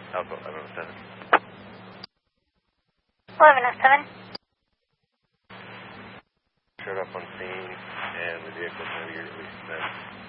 Alpha 1107. 1107. Showed up on scene, and the vehicle is now released.